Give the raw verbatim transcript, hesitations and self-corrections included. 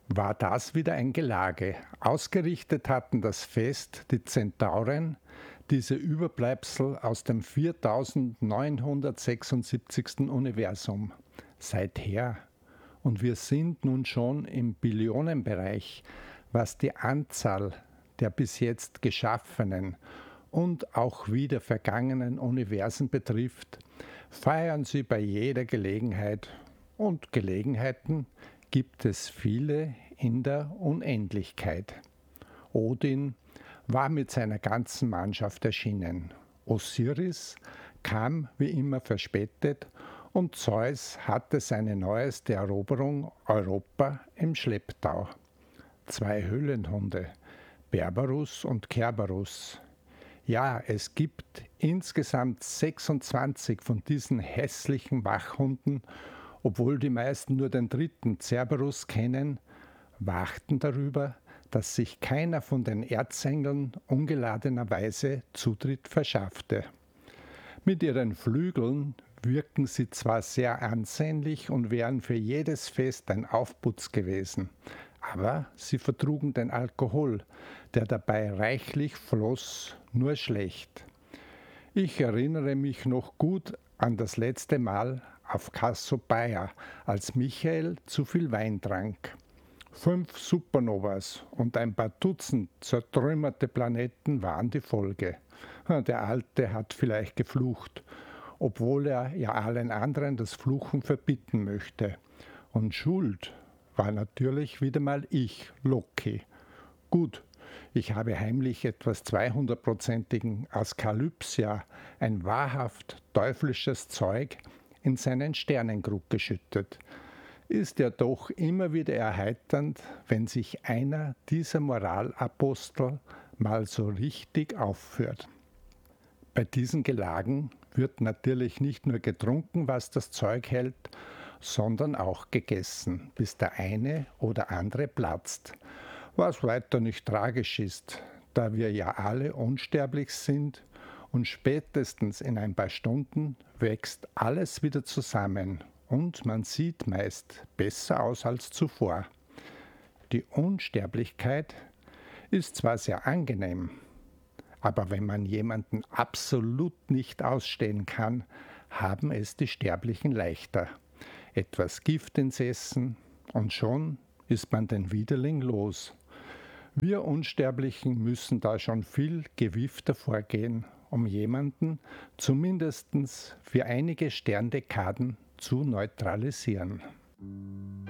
War das wieder ein Gelage. Ausgerichtet hatten das Fest die Zentauren, diese Überbleibsel aus dem viertausendneunhundertsechsundsiebzigsten Universum. Seither. Und wir sind nun schon im Billionenbereich, was die Anzahl der bis jetzt geschaffenen und auch wieder vergangenen Universen betrifft, feiern sie bei jeder Gelegenheit. Und Gelegenheiten gibt es viele in der Unendlichkeit. Odin war mit seiner ganzen Mannschaft erschienen. Osiris kam wie immer verspätet und Zeus hatte seine neueste Eroberung Europa im Schlepptau. Zwei Höhlenhunde, Berberus und Kerberus. Ja, es gibt insgesamt sechsundzwanzig von diesen hässlichen Wachhunden, obwohl die meisten nur den dritten Cerberus kennen, wachten darüber, dass sich keiner von den Erzengeln ungeladenerweise Zutritt verschaffte. Mit ihren Flügeln wirken sie zwar sehr ansehnlich und wären für jedes Fest ein Aufputz gewesen, aber sie vertrugen den Alkohol, der dabei reichlich floss, nur schlecht. Ich erinnere mich noch gut an das letzte Mal auf Cassiopeia, als Michael zu viel Wein trank. Fünf Supernovas und ein paar Dutzend zertrümmerte Planeten waren die Folge. Der Alte hat vielleicht geflucht, obwohl er ja allen anderen das Fluchen verbieten möchte. Und schuld war natürlich wieder mal ich, Loki. Gut, ich habe heimlich etwas zweihundertprozentigen Askalypsia, ein wahrhaft teuflisches Zeug, in seinen Sternenkrug geschüttet. Ist ja doch immer wieder erheiternd, wenn sich einer dieser Moralapostel mal so richtig aufführt. Bei diesen Gelagen wird natürlich nicht nur getrunken, was das Zeug hält, sondern auch gegessen, bis der eine oder andere platzt. Was weiter nicht tragisch ist, da wir ja alle unsterblich sind und spätestens in ein paar Stunden wächst alles wieder zusammen und man sieht meist besser aus als zuvor. Die Unsterblichkeit ist zwar sehr angenehm, aber wenn man jemanden absolut nicht ausstehen kann, haben es die Sterblichen leichter. Etwas Gift ins Essen und schon ist man den Widerling los. Wir Unsterblichen müssen da schon viel gewiefter vorgehen, um jemanden zumindest für einige Sterndekaden zu neutralisieren.